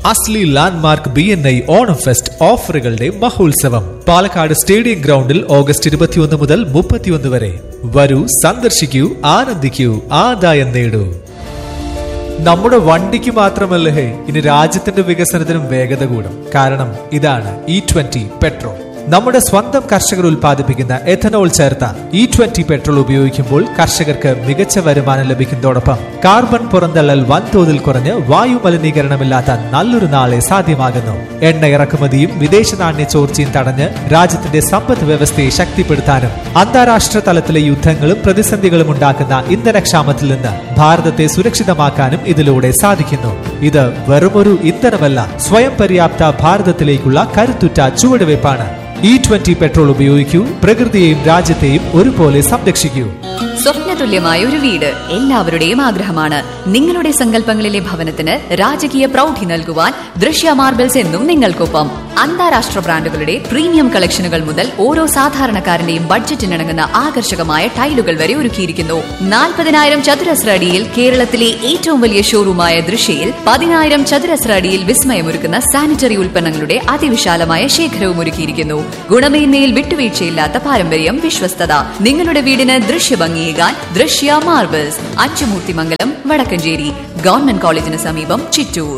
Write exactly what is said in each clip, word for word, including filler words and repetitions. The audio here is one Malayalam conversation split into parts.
Asli landmark B N I Onam fest ഓഫറുകളുടെ മഹോത്സവം പാലക്കാട് സ്റ്റേഡിയം ഗ്രൗണ്ടിൽ ഓഗസ്റ്റ് ഇരുപത്തിയൊന്ന് മുതൽ മുപ്പത്തിയൊന്ന് വരെ. വരൂ, സന്ദർശിക്കൂ, ആനന്ദിക്കൂ, ആദായം നേടൂ. നമ്മുടെ വണ്ടിക്ക് മാത്രമല്ല ഹേ, ഇനി രാജ്യത്തിന്റെ വികസനത്തിനും വേഗത കൂടും. കാരണം ഇതാണ് ഇ ട്വന്റി പെട്രോൾ. നമ്മുടെ സ്വന്തം കർഷകർ ഉൽപ്പാദിപ്പിക്കുന്ന എഥനോൾ ചേർത്ത ഇ ട്വന്റി പെട്രോൾ ഉപയോഗിക്കുമ്പോൾ കർഷകർക്ക് മികച്ച വരുമാനം ലഭിക്കുന്നതോടൊപ്പം കാർബൺ പുറന്തള്ളൽ വൻതോതിൽ കുറഞ്ഞ് വായു മലിനീകരണമില്ലാത്ത നല്ലൊരു നാളെ സാധ്യമാകുന്നു. എണ്ണ ഇറക്കുമതിയും വിദേശ നാണ്യ ചോർച്ചയും തടഞ്ഞ് രാജ്യത്തിന്റെ സമ്പദ് വ്യവസ്ഥയെ ശക്തിപ്പെടുത്താനും അന്താരാഷ്ട്ര തലത്തിലെ യുദ്ധങ്ങളും പ്രതിസന്ധികളും ഉണ്ടാക്കുന്ന ഇന്ധനക്ഷാമത്തിൽ നിന്ന് ഭാരതത്തെ സുരക്ഷിതമാക്കാനും ഇതിലൂടെ സാധിക്കുന്നു. ഇത് വെറുമൊരു ഇന്ധനമല്ല, സ്വയം പര്യാപ്ത ഭാരതത്തിലേക്കുള്ള കരുത്തുറ്റ ചുവടുവയ്പ്പാണ്. ഇ ട്വന്റി പെട്രോൾ ഉപയോഗിക്കൂ, പ്രകൃതിയെയും രാജ്യത്തെയും ഒരുപോലെ സംരക്ഷിക്കൂ. സ്വപ്നതുല്യമായ ഒരു വീട് എല്ലാവരുടെയും ആഗ്രഹമാണ്. നിങ്ങളുടെ സങ്കല്പങ്ങളിലെ ഭവനത്തിന് രാജകീയ പ്രൗഢി നൽകുവാൻ ദൃശ്യ മാർബിൾസ് എന്നും നിങ്ങൾക്കൊപ്പം. അന്താരാഷ്ട്ര ബ്രാൻഡുകളുടെ പ്രീമിയം കളക്ഷനുകൾ മുതൽ ഓരോ സാധാരണക്കാരന്റെയും ബഡ്ജറ്റിനിണങ്ങുന്ന ആകർഷകമായ ടൈലുകൾ വരെ ഒരുക്കിയിരിക്കുന്നു. നാൽപ്പതിനായിരം ചതുരശ്ര അടിയിൽ കേരളത്തിലെ ഏറ്റവും വലിയ ഷോറൂമായ ദൃശ്യയിൽ പതിനായിരം ചതുരശ്ര അടിയിൽ വിസ്മയമൊരുക്കുന്ന സാനിറ്ററി ഉൽപ്പന്നങ്ങളുടെ അതിവിശാലമായ ശേഖരവും ഒരുക്കിയിരിക്കുന്നു. ഗുണമേന്മയിൽ വിട്ടുവീഴ്ചയില്ലാത്ത പാരമ്പര്യം, വിശ്വസ്തത. നിങ്ങളുടെ വീടിന് ദൃശ്യഭംഗിയേകാൻ ദൃശ്യ മാർബിൾസ്, അച്ചുമൂർത്തിമംഗലം, വടക്കഞ്ചേരി, ഗവൺമെന്റ് കോളേജിന് സമീപം, ചിറ്റൂർ.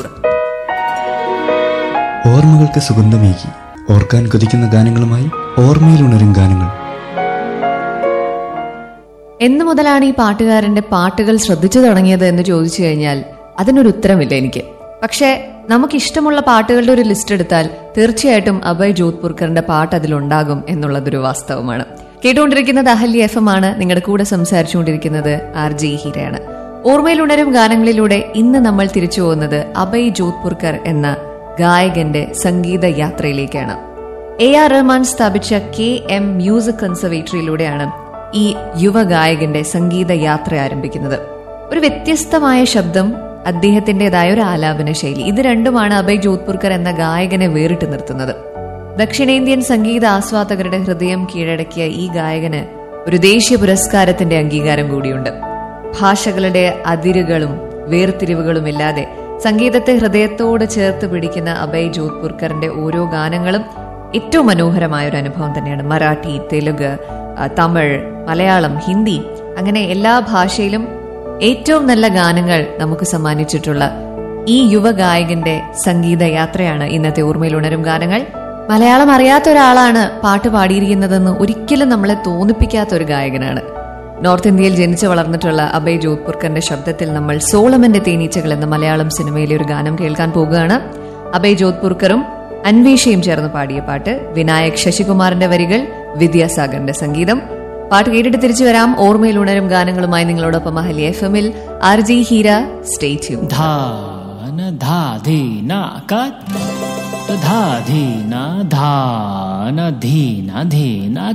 ഓർമ്മകൾക്ക് സുഗന്ധമേകി ഓർക്കാൻ കൊതിക്കുന്ന ഗാനങ്ങളുമായി ഓർമ്മയിലുണരും ഗാനങ്ങൾ. എന്നു മുതലാണ് ഈ പാട്ടുകാരന്റെ പാട്ടുകൾ ശ്രദ്ധിച്ചു തുടങ്ങിയത് എന്ന് ചോദിച്ചു കഴിഞ്ഞാൽ അതിനൊരു ഉത്തരമില്ല എനിക്ക്. പക്ഷെ നമുക്കിഷ്ടമുള്ള പാട്ടുകളുടെ ഒരു ലിസ്റ്റ് എടുത്താൽ തീർച്ചയായിട്ടും അഭയ് ജോധ്പുർക്കറിന്റെ പാട്ട് അതിലുണ്ടാകും എന്നുള്ളതൊരു വാസ്തവമാണ്. കേട്ടുകൊണ്ടിരിക്കുന്നത് അഹല്യ എഫ് എം ആണ്. നിങ്ങളുടെ കൂടെ സംസാരിച്ചുകൊണ്ടിരിക്കുന്നത് ആർ ജെ ഹീരയാണ്. ഓർമ്മയിലുണരും ഗാനങ്ങളിലൂടെ ഇന്ന് നമ്മൾ തിരിച്ചു പോകുന്നത് അഭയ് ജോധ്പുർക്കർ എന്ന ഗായകന്റെ സംഗീത യാത്രയിലേക്കാണ്. എ ആർ റഹ്മാൻ സ്ഥാപിച്ച കെ എം മ്യൂസിക് കൺസർവേറ്ററിയിലൂടെയാണ് ഈ യുവ ഗായകന്റെ സംഗീത യാത്ര ആരംഭിക്കുന്നത്. ഒരു വ്യത്യസ്തമായ ശബ്ദം, അദ്ദേഹത്തിന്റേതായ ഒരു ആലാപന ശൈലി, ഇത് രണ്ടുമാണ് അഭയ് ജോധ്പുർക്കർ എന്ന ഗായകനെ വേറിട്ട് നിർത്തുന്നത്. ദക്ഷിണേന്ത്യൻ സംഗീത ആസ്വാദകരുടെ ഹൃദയം കീഴടക്കിയ ഈ ഗായകന് ഒരു ദേശീയ പുരസ്കാരത്തിന്റെ അംഗീകാരം കൂടിയുണ്ട്. ഭാഷകളുടെ അതിരുകളും വേർതിരിവുകളും ഇല്ലാതെ സംഗീതത്തെ ഹൃദയത്തോട് ചേർത്ത് പിടിക്കുന്ന അഭയ് ജോധ്പുർക്കറിന്റെ ഓരോ ഗാനങ്ങളും ഏറ്റവും മനോഹരമായ ഒരു അനുഭവം തന്നെയാണ്. മറാഠി, തെലുങ്ക്, തമിഴ്, മലയാളം, ഹിന്ദി, അങ്ങനെ എല്ലാ ഭാഷയിലും ഏറ്റവും നല്ല ഗാനങ്ങൾ നമുക്ക് സമ്മാനിച്ചിട്ടുള്ള ഈ യുവ ഗായകന്റെ സംഗീത യാത്രയാണ് ഇന്നത്തെ ഓർമ്മയിലുണരും ഗാനങ്ങൾ. മലയാളം അറിയാത്ത ഒരാളാണ് പാട്ട് പാടിയിരിക്കുന്നതെന്ന് ഒരിക്കലും നമ്മളെ തോന്നിപ്പിക്കാത്ത ഒരു ഗായകനാണ്. നോർത്ത് ഇന്ത്യയിൽ ജനിച്ചു വളർന്നിട്ടുള്ള അഭയ് ജോധ്പുർക്കറിന്റെ ശബ്ദത്തിൽ നമ്മൾ സോളമന്റെ തേനീച്ചകൾ എന്ന മലയാളം സിനിമയിലെ ഒരു ഗാനം കേൾക്കാൻ പോകുകയാണ്. അഭയ് ജോധ്പുർക്കറും അൻവേഷയും ചേർന്ന് പാടിയ പാട്ട്, വിനായക് ശശികുമാറിന്റെ വരികൾ, വിദ്യാസാഗറിന്റെ സംഗീതം. പാട്ട് കേട്ടിട്ട് തിരിച്ചു വരാം. ഓർമ്മയിൽ ഉണരും ഗാനങ്ങളുമായി നിങ്ങളോടൊപ്പം അഹല്യ എഫ് എമ്മിൽ R G Heera. Stay tuned. ധാ ധീന ധാന ധീന ധീന